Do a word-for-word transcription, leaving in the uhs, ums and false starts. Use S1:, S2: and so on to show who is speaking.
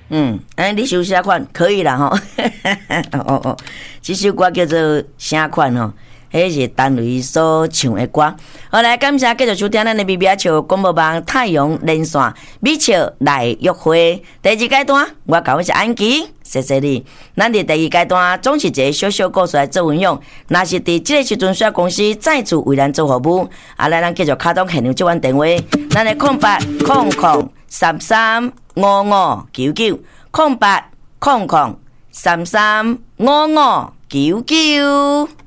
S1: 嗯，哎，你首啥款可以啦吼。哦哦，这首歌叫做啥款吼？迄是单位所唱的歌。好，来感谢继续收听咱的米米啊笑广播网太阳连线米笑来约会第二阶段，我讲我是安琪，谢谢你。咱伫第二阶段总是一个小小故事来做分享，若是伫即个时阵，选公司再次为咱做服务，啊，来咱继续卡通现场接阮电话，咱的空八空空三三五五九九空八空空三三五五九九。